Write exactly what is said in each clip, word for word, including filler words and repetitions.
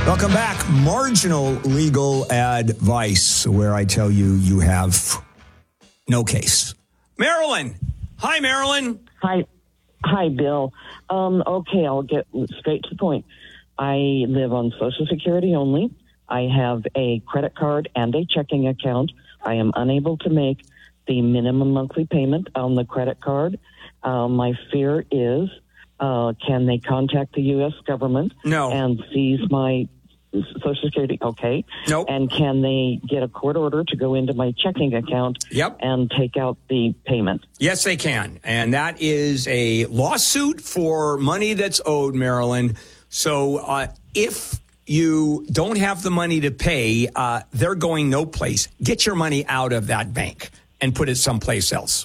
Welcome back. Marginal legal advice, where I tell you you have no case. Marilyn. Hi, Marilyn. Hi. Hi, Bill. Um, okay, I'll get straight to the point. I live on Social Security only. I have a credit card and a checking account. I am unable to make the minimum monthly payment on the credit card. Uh, my fear is, uh, can they contact the U S government No. and seize my Social Security? Okay. Nope. And can they get a court order to go into my checking account Yep. and take out the payment? Yes, they can. And that is a lawsuit for money that's owed, Marilyn. So uh, if you don't have the money to pay, uh, they're going no place. Get your money out of that bank and put it someplace else.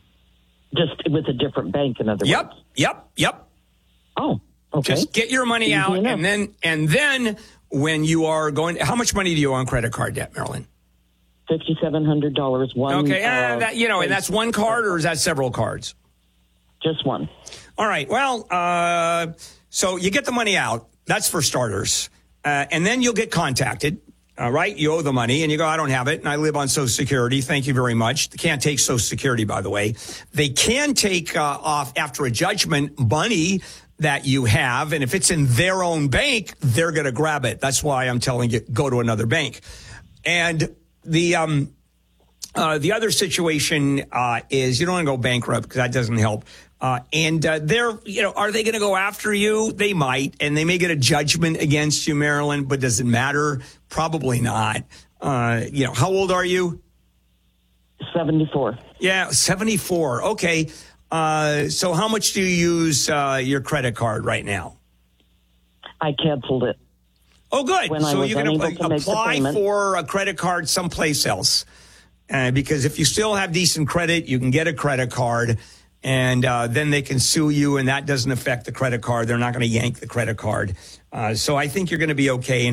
Just with a different bank, in other Yep, words? yep, yep. Oh, okay. Just get your money Easy out, enough. and then and then when you are going, how much money do you owe on credit card debt, Marilyn? five thousand seven hundred dollars. One. Okay, uh, uh, that, you know, and that's one card, or is that several cards? Just one. All right. Well, uh, so you get the money out. That's for starters. Uh, and then you'll get contacted. All right. You owe the money and you go, I don't have it. And I live on Social Security. Thank you very much. They can't take Social Security, by the way. They can take uh, off after a judgment money that you have. And if it's in their own bank, they're going to grab it. That's why I'm telling you, go to another bank. And the, um, uh, the other situation uh, is you don't want to go bankrupt because that doesn't help. Uh, and uh, they're, you know, are they going to go after you? They might, and they may get a judgment against you, Marilyn, but does it matter? Probably not. Uh, you know, how old are you? seventy-four. Yeah, seventy-four. Okay. Uh, so how much do you use uh, your credit card right now? I canceled it. Oh, good. When I So was you can unable ap- to make the apply payment. for a credit card someplace else. Uh, because if you still have decent credit, you can get a credit card. And uh, then they can sue you, and that doesn't affect the credit card. They're not going to yank the credit card. Uh, so I think you're going to be okay.